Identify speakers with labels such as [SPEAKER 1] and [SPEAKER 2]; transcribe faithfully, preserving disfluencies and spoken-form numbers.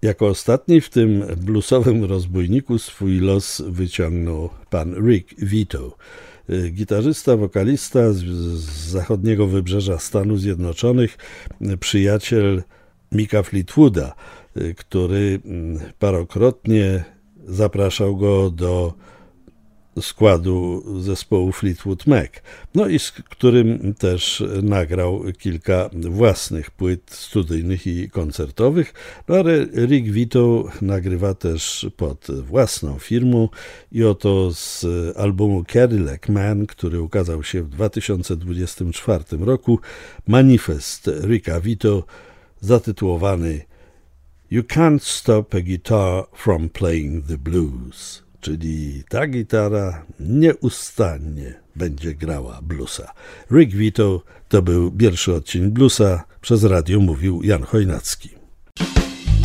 [SPEAKER 1] Jako ostatni w tym bluesowym rozbójniku swój los wyciągnął pan Rick Vito, gitarzysta, wokalista z, z zachodniego wybrzeża Stanów Zjednoczonych, przyjaciel Micka Fleetwooda, który parokrotnie zapraszał go do składu zespołu Fleetwood Mac, no i z którym też nagrał kilka własnych płyt studyjnych i koncertowych, no ale Rick Vito nagrywa też pod własną firmą i oto z albumu Cadillac Man, który ukazał się w dwa tysiące dwudziestym czwartym roku, manifest Ricka Vito zatytułowany You Can't Stop a Guitar from Playing the Blues, czyli ta gitara nieustannie będzie grała bluesa. Rick Vito to był pierwszy odcień bluesa, przez radio mówił Jan Chojnacki.